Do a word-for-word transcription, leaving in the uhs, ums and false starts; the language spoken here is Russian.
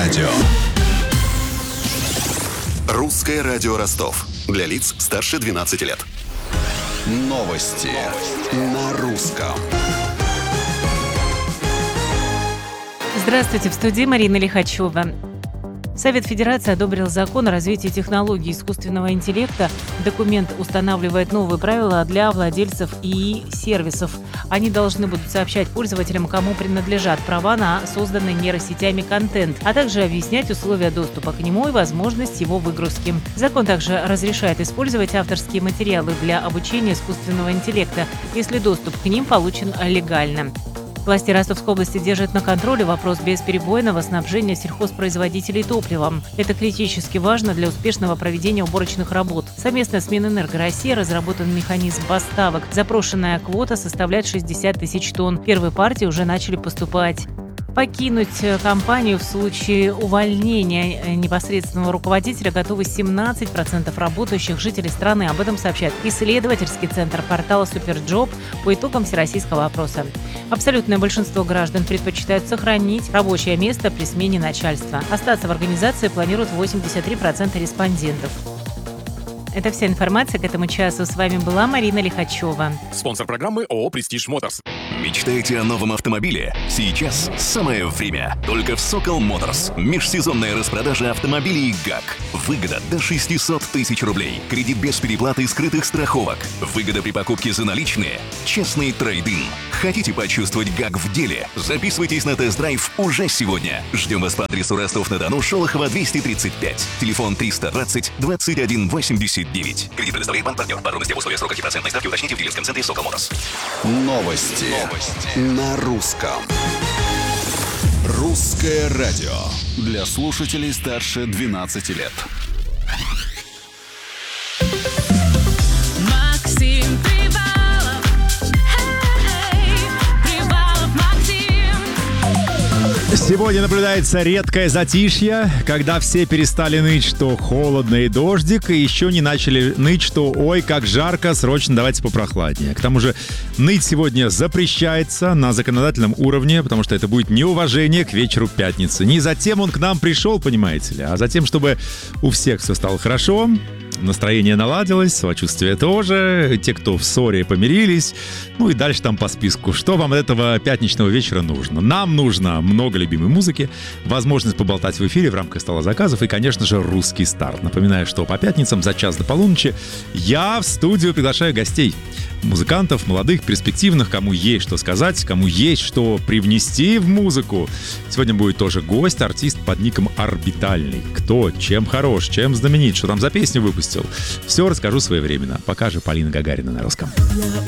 радио. Русское радио Ростов. Для лиц старше двенадцати лет. Новости на русском. Здравствуйте, в студии Марина Лихачева. Совет Федерации одобрил закон о развитии технологий искусственного интеллекта. Документ устанавливает новые правила для владельцев ИИ-сервисов. Они должны будут сообщать пользователям, кому принадлежат права на созданный нейросетями контент, а также объяснять условия доступа к нему и возможность его выгрузки. Закон также разрешает использовать авторские материалы для обучения искусственного интеллекта, если доступ к ним получен легально. Власти Ростовской области держат на контроле вопрос бесперебойного снабжения сельхозпроизводителей топливом. Это критически важно для успешного проведения уборочных работ. Совместно с Минэнерго России разработан механизм поставок. Запрошенная квота составляет шестьдесят тысяч тонн. Первые партии уже начали поступать. Покинуть компанию в случае увольнения непосредственного руководителя готовы семнадцать процентов работающих жителей страны. Об этом сообщает исследовательский центр портала Суперджоп по итогам всероссийского опроса. Абсолютное большинство граждан предпочитают сохранить рабочее место при смене начальства. Остаться в организации планируют восемьдесят три процента респондентов. Это вся информация к этому часу. С вами была Марина Лихачева. Спонсор программы ООО «Престиж Моторс». Мечтаете о новом автомобиле? Сейчас самое время. Только в Сокол Моторс. Межсезонная распродажа автомобилей ГАК. Выгода до шестьсот тысяч рублей. Кредит без переплаты и скрытых страховок. Выгода при покупке за наличные. Честный трейд-ин. Хотите почувствовать ГАК в деле? Записывайтесь на тест-драйв уже сегодня. Ждем вас по адресу Ростов-на-Дону, Шолохова, двести тридцать пять. Телефон триста двадцать двадцать один восемьдесят девять. Кредит предоставляет банк-партнер. Подробности в условиях срока и процентной ставки уточните в дилерском центре Сокол Моторс. Новости, Новости на русском. Русское радио для слушателей старше двенадцати лет. Максим Привалов. Hey, Привалов Максим. Сегодня наблюдается редкое затишье, когда все перестали ныть, что холодно и дождик, и еще не начали ныть, что ой, как жарко, срочно давайте попрохладнее. К тому же ныть сегодня запрещается на законодательном уровне, потому что это будет неуважение к вечеру пятницы. Не затем он к нам пришел, понимаете ли, а затем, чтобы у всех все стало хорошо, настроение наладилось, самочувствие тоже, те, кто в ссоре, помирились, ну и дальше там по списку. Что вам от этого пятничного вечера нужно? Нам нужно много любимой музыки, возможность поболтать в эфире в рамках стола заказов и, конечно же, русский старт. Напоминаю, что по пятницам за час до полуночи я в студию приглашаю гостей. Музыкантов, молодых, перспективных, кому есть что сказать, кому есть что привнести в музыку. Сегодня будет тоже гость, артист под ником Орбитальный. Кто, чем хорош, чем знаменит, что там за песню выпустил. Все расскажу своевременно. Пока же Полина Гагарина на русском.